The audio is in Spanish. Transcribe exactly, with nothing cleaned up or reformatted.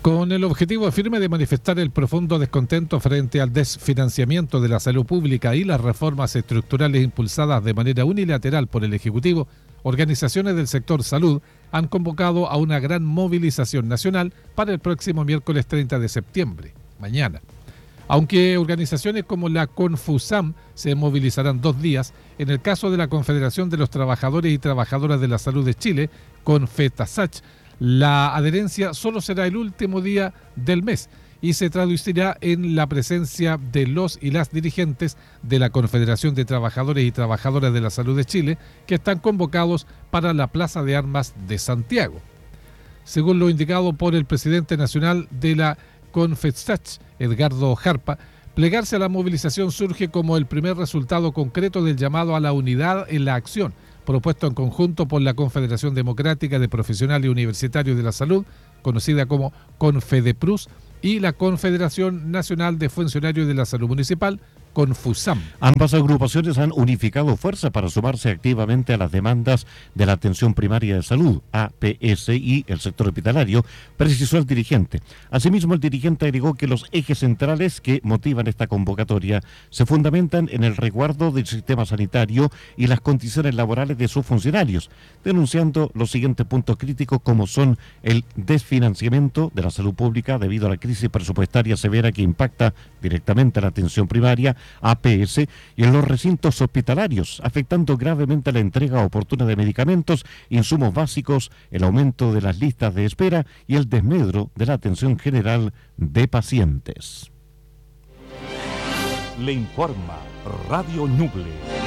Con el objetivo firme de manifestar el profundo descontento frente al desfinanciamiento de la salud pública y las reformas estructurales impulsadas de manera unilateral por el Ejecutivo, organizaciones del sector salud han convocado a una gran movilización nacional para el próximo miércoles treinta de septiembre, mañana. Aunque organizaciones como la Confusam se movilizarán dos días, en el caso de la Confederación de los Trabajadores y Trabajadoras de la Salud de Chile, Confetasach, la adherencia solo será el último día del mes y se traducirá en la presencia de los y las dirigentes de la Confederación de Trabajadores y Trabajadoras de la Salud de Chile, que están convocados para la Plaza de Armas de Santiago. Según lo indicado por el presidente nacional de la Confetasach, Edgardo Jarpa, plegarse a la movilización surge como el primer resultado concreto del llamado a la unidad en la acción, propuesto en conjunto por la Confederación Democrática de Profesionales y Universitarios de la Salud, conocida como Confedeprus, y la Confederación Nacional de Funcionarios de la Salud Municipal, Confusam. Ambas agrupaciones han unificado fuerzas para sumarse activamente a las demandas de la atención primaria de salud, A P S, y el sector hospitalario, precisó el dirigente. Asimismo, el dirigente agregó que los ejes centrales que motivan esta convocatoria se fundamentan en el resguardo del sistema sanitario y las condiciones laborales de sus funcionarios, denunciando los siguientes puntos críticos como son el desfinanciamiento de la salud pública debido a la crisis presupuestaria severa que impacta directamente a la atención primaria, A P S, y en los recintos hospitalarios, afectando gravemente la entrega oportuna de medicamentos, insumos básicos, el aumento de las listas de espera y el desmedro de la atención general de pacientes. Le informa Radio Ñuble.